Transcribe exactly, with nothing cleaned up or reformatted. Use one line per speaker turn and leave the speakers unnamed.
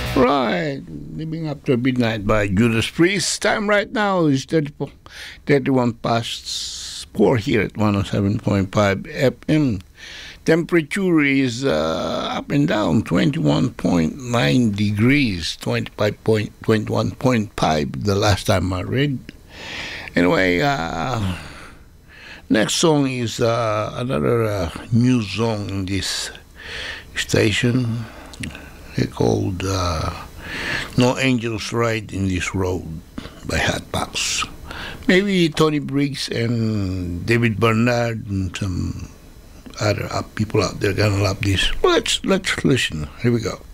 Right, Living After Midnight by Judas Priest. Time right now is thirty, thirty-one past four here at one oh seven point five F M. Temperature is uh, up and down, twenty-one point nine degrees, twenty-five point, twenty-one point five the last time I read. Anyway, uh, next song is uh, another uh, new song in this station. They called uh, No Angels Ride in This Road by Hatbox. Maybe Tony Briggs and David Bernard and some other people out there gonna love this. Let's let's listen. Here we go.